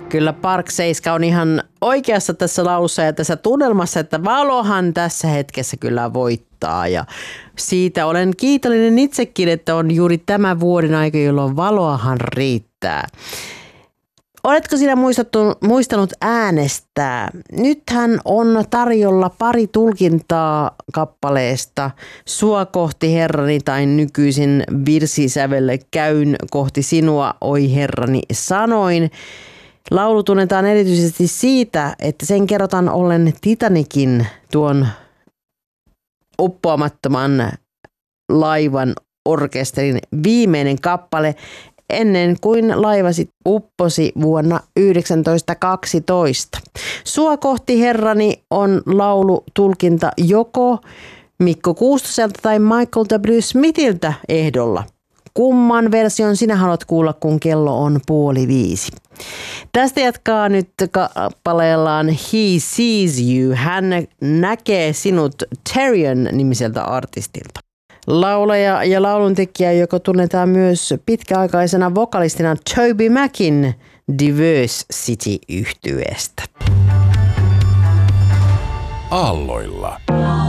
Kyllä Park Seiska on ihan oikeassa tässä laulussa ja tässä tunnelmassa, että valohan tässä hetkessä kyllä voittaa. Ja siitä olen kiitollinen itsekin, että on juuri tämä vuoden aika, jolloin valoahan riittää. Oletko sinä muistanut äänestää? Nythän on tarjolla pari tulkintaa kappaleesta Sua kohti herrani tai nykyisin virsisävelle Käyn kohti sinua, oi herrani sanoin. Laulu tunnetaan erityisesti siitä, että sen kerrotaan ollen Titanicin tuon uppoamattoman laivan orkesterin viimeinen kappale ennen kuin laiva upposi vuonna 1912. Sua kohti herrani on laulutulkinta joko Mikko Kuustoselta tai Michael W. Smithiltä ehdolla. Kumman version sinä haluat kuulla, kun kello on 4:30? Tästä jatkaa nyt kappaleellaan He Sees You. Hän näkee sinut Terrian nimiseltä artistilta. Laulaja ja lauluntekijä, joka tunnetaan myös pitkäaikaisena vokalistina Toby Mackin Diversity-yhtyeestä. Aalloilla.